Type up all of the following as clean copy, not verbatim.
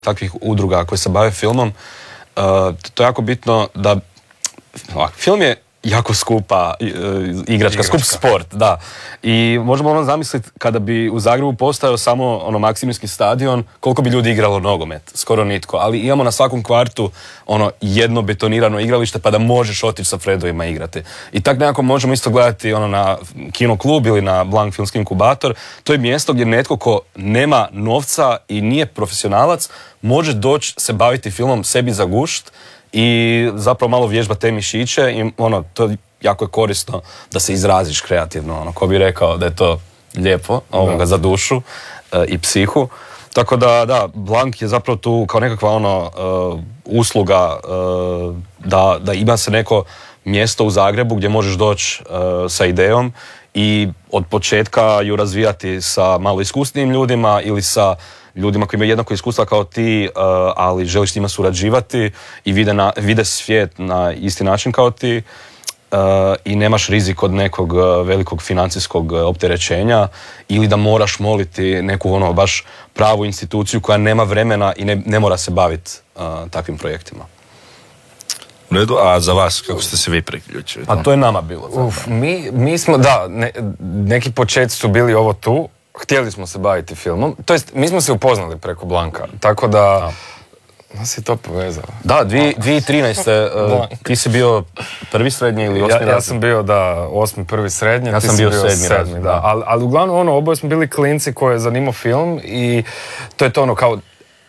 takvih udruga koje se bave filmom, to je jako bitno da film je jako skupa igračka, skup sport, da. I možemo zamisliti kada bi u Zagrebu postojao samo Maksimirski stadion, koliko bi ljudi igralo nogomet, skoro nitko, ali imamo na svakom kvartu jedno betonirano igralište pa da možeš otići sa Fredovima igrati. I tak nekako možemo isto gledati na Kino klub ili na Blank filmski inkubator. To je mjesto gdje netko ko nema novca i nije profesionalac može doći se baviti filmom sebi za gušt i zapravo malo vježba te mišiće i to jako je korisno da se izraziš kreativno, ko bi rekao da je to lijepo za dušu i psihu. Tako da, Blank je zapravo tu kao nekakva usluga da ima se neko mjesto u Zagrebu gdje možeš doći sa idejom i od početka ju razvijati sa malo iskusnijim ljudima ili sa ljudima koji imaju jednako iskustva kao ti, ali želiš s njima surađivati i vide svijet na isti način kao ti i nemaš rizik od nekog velikog financijskog opterećenja ili da moraš moliti neku baš pravu instituciju koja nema vremena i ne mora se baviti takvim projektima. U redu, a za vas, kako ste se vi priključili? A to je nama bilo. Mi smo, neki početci su bili ovo tu, htjeli smo se baviti filmom, to jest mi smo se upoznali preko Blanka, tako da nas je to povezalo. Da, 2013. Ti si bio prvi srednji ili osmi razred? Ja sam bio, osmi prvi srednji, ja sam bio sedmi razred. Ali uglavnom oboje smo bili klinci koje je zanimao film i to je to kao,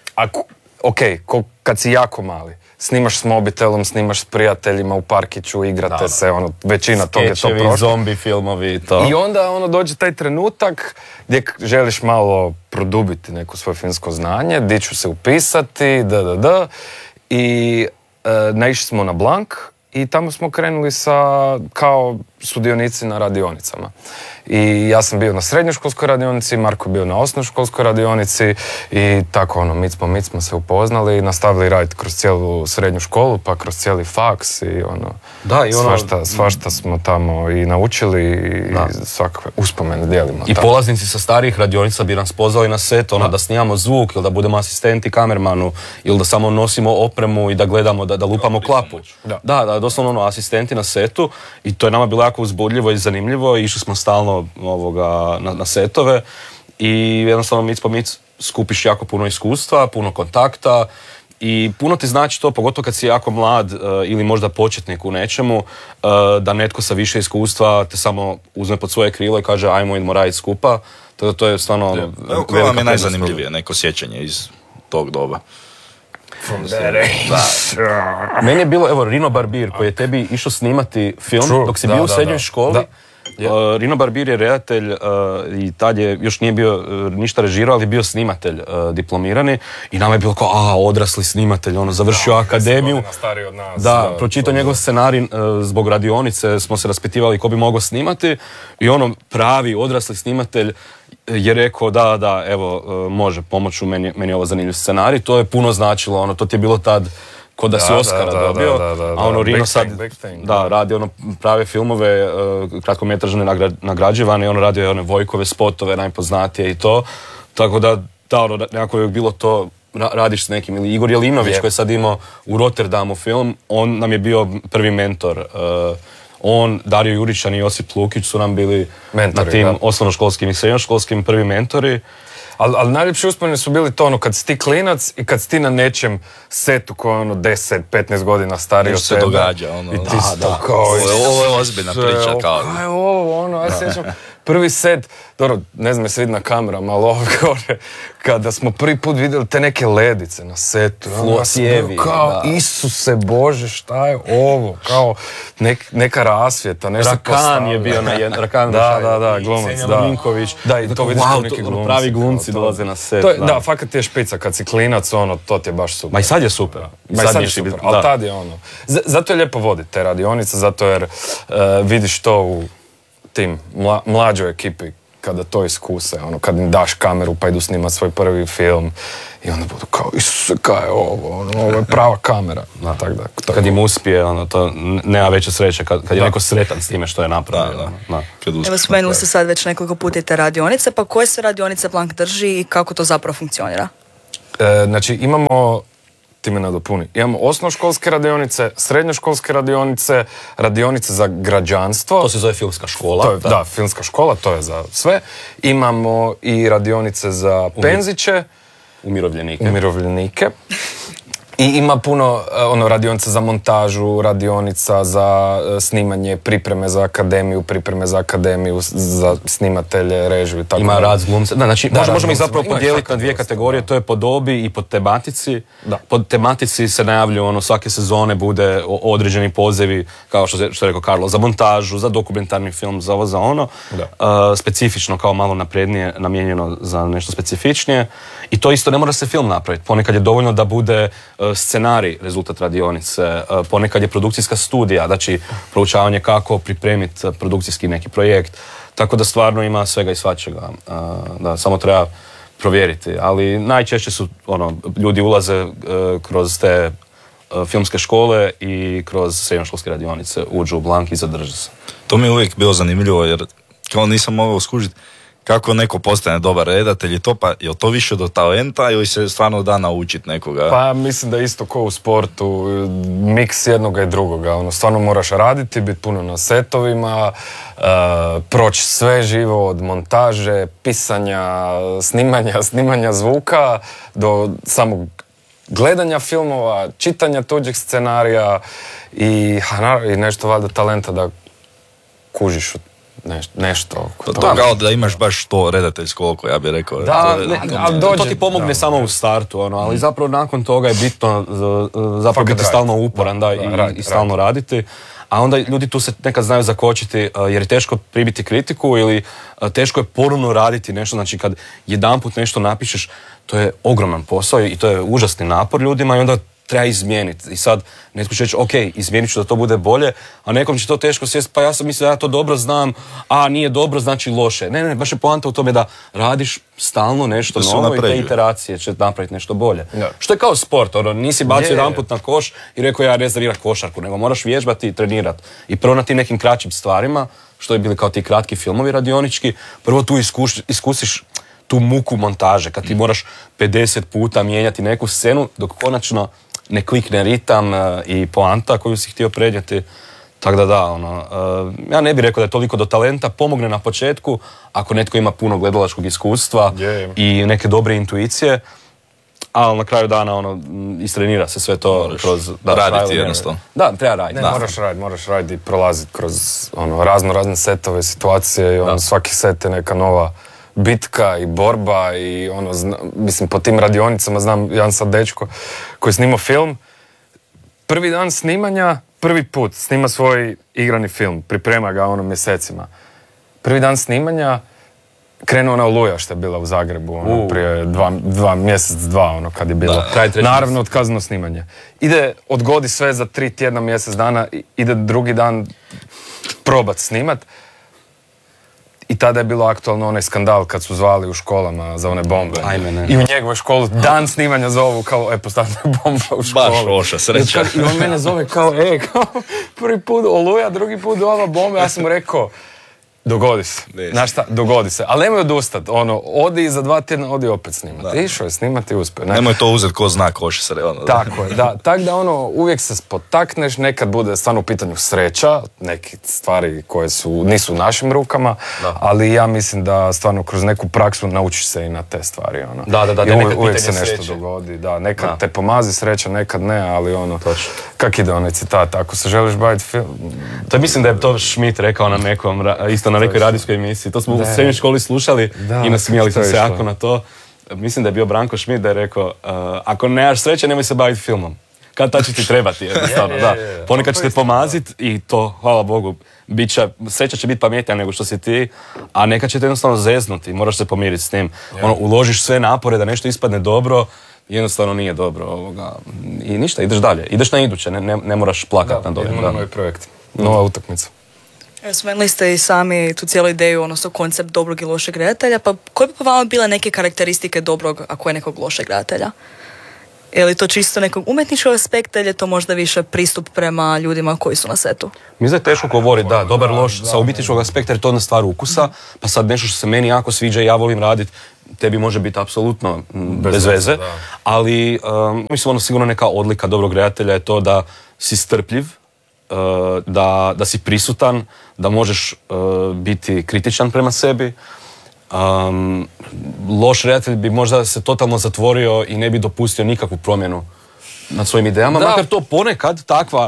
kad si jako mali, snimaš s mobitelom, snimaš s prijateljima u parkiću, igrate se, većina toga je to prošlo. Skečevi, zombi filmovi i to. I onda dođe taj trenutak gdje želiš malo produbiti neko svoje filmsko znanje, di ću se upisati, i naišli smo na Blank i tamo smo krenuli kao sudionici na radionicama. I ja sam bio na srednjoškolskoj radionici, Marko je bio na osnovnoškolskoj radionici i tako mic smo se upoznali i nastavili raditi kroz cijelu srednju školu, pa kroz cijeli faks i svašta smo tamo i naučili i svakakve uspomene dijelimo. I polaznici sa starijih radionica bi nas pozvali na set, da snimamo zvuk ili da budemo asistenti kamermanu ili da samo nosimo opremu i da gledamo, da lupamo klapu. Da, doslovno asistenti na setu i to je nama bilo jako uzbudljivo i zanimljivo i išli smo stalno na setove i jednostavno mic po mic skupiš jako puno iskustva, puno kontakta i puno ti znači to, pogotovo kad si jako mlad ili možda početnik u nečemu, da netko sa više iskustva te samo uzme pod svoje krilo i kaže ajmo idemo raditi skupa. To je stvarno koje vam je najzanimljivije neko sjećanje iz tog doba? Meni je bilo, Rino Barbir koji je tebi išao snimati film dok si bio u srednjoj školi. Rino Barbir je redatelj i tad je još nije bio ništa režirao, ali bio snimatelj diplomirani i nama je bilo kao odrasli snimatelj, završio akademiju. Pročitao njegov scenarij zbog radionice, smo se raspitivali ko bi mogao snimati i pravi odrasli snimatelj je rekao da, evo, može pomoću, meni je ovo zanimljiv scenarij, to je puno značilo, to ti je bilo tad ko da si Oscara dobio, a Rino sad radi prave filmove, kratkometražne nagrađivane, radi one Vojkove spotove, najpoznatije i to, tako da nekako je bilo to, radiš s nekim, ili Igor Jelinović koji je sad imao u Rotterdamu film, on nam je bio prvi mentor, on, Dario Juričan i Josip Lukić su nam bili mentori, na tim osnovnoškolskim i srednjoškolskim prvi mentori. Ali najljepše uspomene su bili to kad si ti klinac i kad si ti na nečem setu koji je 10-15 godina stariji od tebe. Nešto se događa, I ti si to kao... Ovo je ozbiljna priča, kao... Kaj je ovo, ja sjećam... Prvi set, dobro, ne znam je se vidi na kamerama, ali ovo gore, kada smo prvi put vidjeli te neke ledice na setu. Flosijevi. Kao, Isuse Bože, šta je ovo? Kao neka rasvjeta, nešto postavljeno. Rakan je bio na jedan, Rakan da, glumac, Senjana Minković. Da, i to vidiš kao neki glumci. Pravi glumci dolaze na set. Da, fakat je špica, kad si klinac, to ti je baš super. Ma i sad je super. Ma i sad je super, ali tad je Zato je lijepo voditi te radionice, zato jer vidiš to u tim mlađoj ekipi kada to iskuse, kad im daš kameru pa idu snimati svoj prvi film i onda budu kao, Isuse, kaj je ovo, ovo je prava kamera. Kad im uspije, to nema veće sreće, kad je neko sretan s time što je napravio. Evo, spomenuli ste sad već nekoliko puta te radionice, pa koje se radionice Blank drži i kako to zapravo funkcionira? Znači imamo, ti me nadopuni, imamo osnovnoškolske radionice, srednjoškolske radionice, radionice za građanstvo. To se zove filmska škola. To je, da, filmska škola, to je za sve. Imamo i radionice za penziće. Umirovljenike. I ima puno radionica za montažu, radionica za snimanje, pripreme za akademiju, za snimatelje, režiju i tako. Ima rad s glumcem. Znači, možemo ih zapravo podijeliti na dvije kategorije, to je po dobi i po tematici. Da. Po tematici se najavljuju, svake sezone bude određeni pozivi, kao što je rekao Karlo, za montažu, za dokumentarni film, za ovo, za ono. Specifično, kao malo naprednije, namijenjeno za nešto specifičnije. I to isto ne mora se film napraviti. Ponekad je dovoljno da bude scenarij rezultat radionice, ponekad je produkcijska studija, znači proučavanje kako pripremiti produkcijski neki projekt, tako da stvarno ima svega i svačega, da samo treba provjeriti, ali najčešće su, ljudi ulaze kroz te filmske škole i kroz srednjoškolske radionice, uđu u blank i zadrže se. To mi je uvijek bilo zanimljivo, jer kao nisam mogao skužiti kako neko postane dobar redatelj i to, pa je to više do talenta ili se stvarno da naučiti nekoga? Pa mislim da isto ko u sportu, miks jednoga i drugoga. Stvarno moraš raditi, biti puno na setovima, proći sve živo od montaže, pisanja, snimanja zvuka do samog gledanja filmova, čitanja tuđih scenarija i nešto valjda talenta da kužiš nešto. Kao da imaš baš to redateljsko oko, ja bih rekao. To ti pomogne samo u startu, ali zapravo nakon toga je bitno zapravo biti stalno uporan i stalno raditi. A onda ljudi tu se nekad znaju zakočiti jer je teško pribiti kritiku ili teško je ponovno raditi nešto. Znači kad jedanput nešto napišeš, to je ogroman posao i to je užasni napor ljudima i onda treba izmijeniti. I sad netko će reći, ok, izmijenit ću da to bude bolje, a nekom će to teško sjesti, pa ja sam mislio da ja to dobro znam, a nije dobro, znači loše. Ne, baš je poanta u tome da radiš stalno nešto novo i te iteracije će napraviti nešto bolje. Ja. Što je kao sport, nisi bacio jedanput na koš i rekao ja rezerviram košarku, nego moraš vježbati i trenirati. I prvo na tim nekim kraćim stvarima, što je bili kao ti kratki filmovi radionički, prvo tu iskusiš tu muku montaže, kad ti moraš 50 puta mijenjati neku scenu, dok konačno ne klikne ritam i poanta koju si htio predjeti. Tako da, ja ne bih rekao da je toliko do talenta, pomogne na početku, ako netko ima puno gledalačkog iskustva i neke dobre intuicije, ali na kraju dana, istrenira se sve to moraš kroz... raditi jednostavno. Da, treba raditi. Moraš raditi i prolaziti kroz razne setove, situacije i svaki set je neka nova bitka i borba i mislim po tim radionicama znam jedan sad dečko koji je snimao film, prvi dan snimanja, prvi put snima svoj igrani film, priprema ga mjesecima. Prvi dan snimanja krenuo ona Oluja što je bila u Zagrebu prije mjesec, dva kad je bilo. Naravno otkazano snimanje. Odgodi sve za 3 tjedna, mjesec dana, ide drugi dan probat snimat. I tada je bilo aktualno onaj skandal kad su zvali u školama za one bombe. I u njegovoj školu dan snimanja zovu kao, postavljena bomba u školu. Baš loša sreća. I on mene zove kao, prvi put Oluja, drugi put ova bomba. Ja sam mu rekao, dogodi se. Znaš šta, dogodi se. Ali nemoj odustat. Odi i za 2 tjedna, odi opet snimati. Išao je snimati i uspio. Nemoj to uzeti ko zna koši se. Tako je, da. Tako da uvijek se potakneš, nekad bude stvarno u pitanju sreća, neke stvari koje nisu u našim rukama, ali ja mislim da stvarno kroz neku praksu naučiš se i na te stvari. I uvijek se nešto dogodi. Da, nekad te pomazi sreća, nekad ne, ali kak ide onaj citat, ako se želiš baviti film... To mislim da je to Schmidt rekao na nekom, isto na nekoj radijskoj emisiji. To smo u srednjoj školi slušali i nasmijali smo se jako na to. Mislim da je bio Branko Schmidt da je rekao ako nemaš sreće, nemoj se baviti filmom. Kad ta će ti trebati, jednostavno. Ponekad će te pomaziti i to, hvala Bogu, sreća će biti pametnija nego što si ti, a nekad će te jednostavno zeznuti, moraš se pomiriti s tim. Uložiš sve napore da nešto ispadne dobro, jednostavno nije dobro. I ništa, ideš dalje. Ideš na iduće, ne moraš plakati na dobro. Idemo na novi projekt. Nova utakmica. Spomenuli ste i sami tu cijelu ideju, odnosno koncept dobrog i lošeg redatelja, pa koje bi po vama bile neke karakteristike dobrog, a koje nekog lošeg redatelja? Je li to čisto nekog umjetničkog aspekta ili je to možda više pristup prema ljudima koji su na setu? Mi je teško govoriti, dobar, loš, sa umjetničkog aspekta jer je to jedna stvar ukusa, pa sad nešto što se meni jako sviđa i ja volim raditi, tebi može biti apsolutno bez veze, ali mislim ono sigurno neka odlika dobrog redatelja je to da si strpljiv, da si prisutan, da možeš biti kritičan prema sebi. Loš redatelj bi možda se totalno zatvorio i ne bi dopustio nikakvu promjenu nad svojim idejama, makar to ponekad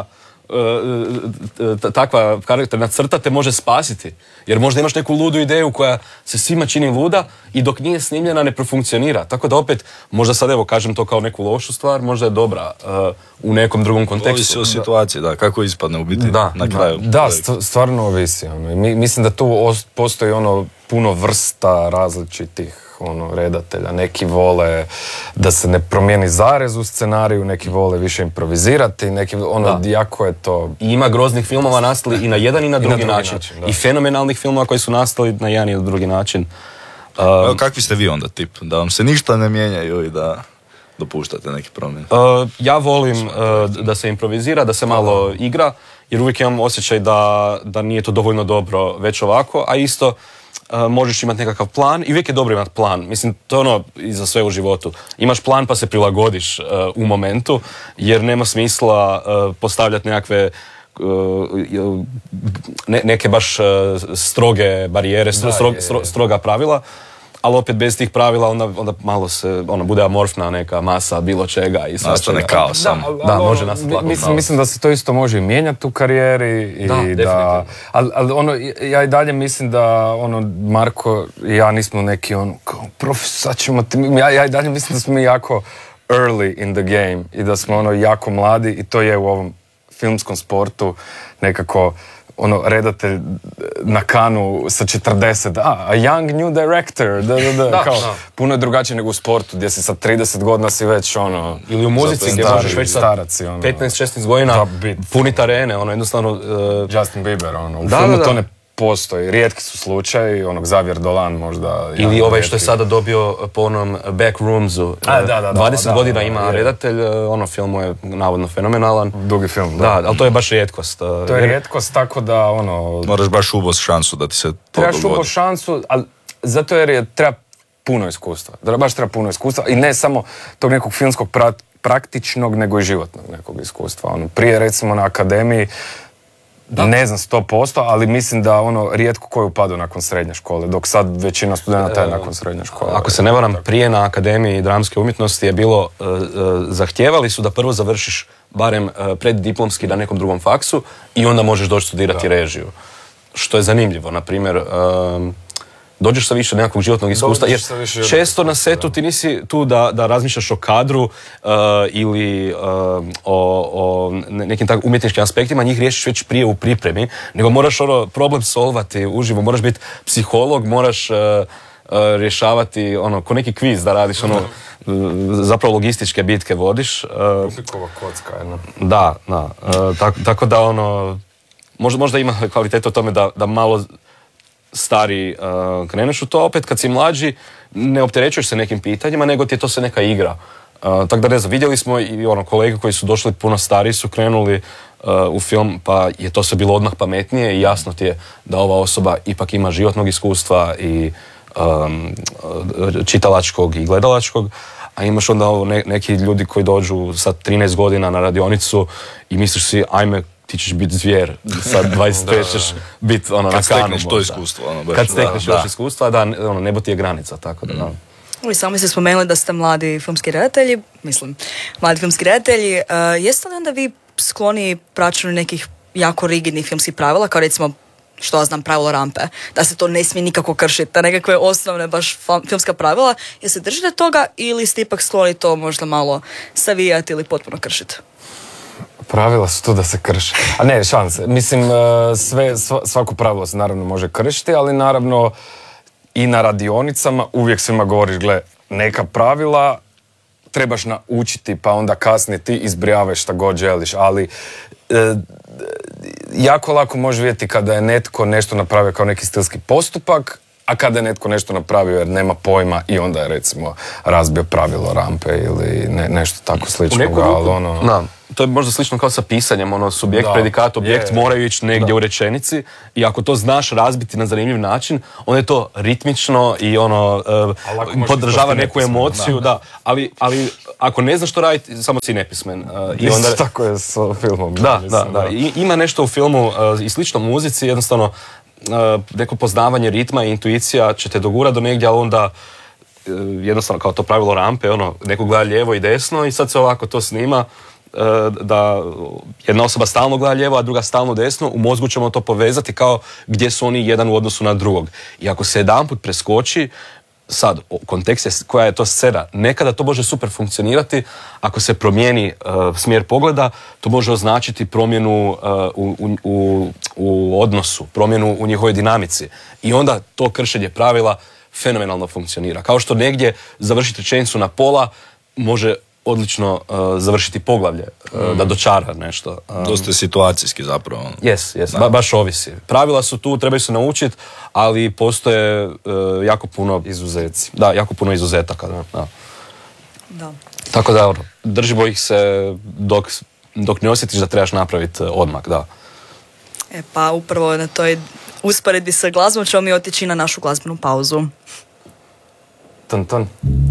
takva karakterna crta te može spasiti. Jer možda imaš neku ludu ideju koja se svima čini luda i dok nije snimljena ne profunkcionira. Tako da opet, možda sad evo kažem to kao neku lošu stvar, možda je dobra u nekom drugom kontekstu. Ovisi o situaciji, da, kako ispadne u biti na kraju. Da, stvarno ovisi. Mislim da tu postoji puno vrsta različitih redatelja. Neki vole da se ne promijeni zarez u scenariju, neki vole više improvizirati, neki jako je to... I ima groznih filmova nastali i na jedan i na drugi način. I fenomenalnih filmova koji su nastali na jedan i na drugi način. Kakvi ste vi onda tip? Da vam se ništa ne mijenjaju i da dopuštate neke promjene? Ja volim da se improvizira, da se malo igra, jer uvijek imam osjećaj da nije to dovoljno dobro već ovako, a isto možeš imati nekakav plan i uvijek je dobro imati plan. Mislim, to je i za sve u životu. Imaš plan pa se prilagodiš u momentu, jer nema smisla postavljati nekakve neke baš stroge barijere, stroga pravila, ali opet bez tih pravila onda malo se bude amorfna neka masa bilo čega i svačega. Nastane kaos. Da, može nastati lako. Mislim da se to isto može i mijenjati u karijeri. Ali ja i dalje mislim da Marko i ja nismo neki sad ćemo ja i dalje mislim da smo mi jako early in the game i da smo jako mladi i to je u ovom filmskom sportu nekako redatelj na kanu sa 40, a young new director, puno je drugačije nego u sportu gdje si sa 30 godina si već ili u muzici gdje možeš već sa 15-16 godina puniti arene, jednostavno... Justin Bieber, u filmu to ne postoji, rijetki su slučaji, Xavier Dolan možda... Ili ovaj što je sada dobio po onom Backroomsu, 20 godina ima redatelj, film je navodno fenomenalan. Dugi film, da. Ali to je baš rijetkost. To je rijetkost, tako da moraš baš ubos šansu da ti se to dogodi. Trebaš ubos šansu, ali zato jer treba puno iskustva. Baš treba puno iskustva i ne samo tog nekog filmskog praktičnog, nego i životnog nekog iskustva. Prije recimo na akademiji ne znam 100%, ali mislim da rijetko koji upadao nakon srednje škole, dok sad većina studenta je nakon srednje škole. Ako se ne varam, prije na Akademiji dramske umjetnosti je bilo, zahtijevali su da prvo završiš barem preddiplomski na nekom drugom faksu i onda možeš doći studirati režiju. Što je zanimljivo, na primjer, dođeš sa više nekakvog životnog iskustva, jer često na setu ti nisi tu da razmišljaš o kadru ili o nekim takvim umjetničkim aspektima, njih riješiš već prije u pripremi, nego moraš problem solvati uživo, moraš biti psiholog, moraš rješavati ko neki kviz da radiš, zapravo logističke bitke vodiš. Rubikova kocka, jedno. Da. Tako da možda ima kvalitet o tome da malo stari kreneš u to, opet kad si mlađi ne opterećuješ se nekim pitanjima, nego ti je to se neka igra. Tako da ne znam, vidjeli smo i kolege koji su došli puno stariji su krenuli u film, pa je to sve bilo odmah pametnije i jasno ti je da ova osoba ipak ima životnog iskustva i čitalačkog i gledalačkog, a imaš onda neki ljudi koji dođu sa 13 godina na radionicu i misliš si, ajme, ti ćeš biti zvijer, sad 25 ćeš biti na kanu. Kad stekneš to iskustvo. Kad stekneš još iskustva, da, nebo ti je granica, tako da. I sami ste spomenuli da ste mladi filmski redatelji, jeste li onda vi skloni praćenju nekih jako rigidnih filmskih pravila, kao recimo, što ja znam, pravilo rampe, da se to ne smije nikako kršiti, da nekakve osnovne baš filmska pravila, jel se držite toga ili ste ipak skloni to možda malo savijati ili potpuno kršiti? Pravila su tu da se krše. A ne, šanse. Mislim, svako pravilo se naravno može kršiti, ali naravno i na radionicama uvijek svima govoriš, gle, neka pravila trebaš naučiti, pa onda kasnije ti izbrijavaš šta god želiš, ali jako lako možeš vidjeti kada je netko nešto napravio kao neki stilski postupak, a kada je netko nešto napravio jer nema pojma i onda je recimo razbio pravilo rampe ili nešto tako slično. to je možda slično kao sa pisanjem, ono, subjekt, Da. predikat, objekt Je. moraju ići negdje u rečenici i ako to znaš razbiti na zanimljiv način, onda je to ritmično i ono, ako možeš podržava postati neku nepismen, emociju, da. Ali ako ne znaš što raditi, samo si nepismen. I onda, Isto tako je s filmom. da, mislim, da. I ima nešto u filmu i slično muzici, jednostavno neko poznavanje ritma i intuicija će te dogurati do negdje, ali onda jednostavno kao to pravilo rampe, ono, neko gleda lijevo i desno i sad se ovako to snima da jedna osoba stalno gleda lijevo, a druga stalno desno, u mozgu ćemo to povezati kao gdje su oni jedan u odnosu na drugog. I ako se jedanput preskoči, sad, kontekst je koja je to scena, nekada to može super funkcionirati, ako se promijeni smjer pogleda, to može označiti promjenu u odnosu, promjenu u njihovoj dinamici. I onda to kršenje pravila fenomenalno funkcionira. Kao što negdje završiti rečenicu na pola može odlično završiti poglavlje, da dočara nešto. Dosta je situacijski zapravo. Yes. Baš ovisi. Pravila su tu, trebaju se naučiti, ali postoje jako puno Izuzeci. Da, jako puno izuzetaka. Da. Da. Tako da, držimo ih se dok ne osjetiš da trebaš napraviti odmak, da. Pa upravo na toj usporedbi sa glazbom ćemo mi otići na našu glazbenu pauzu. Tan.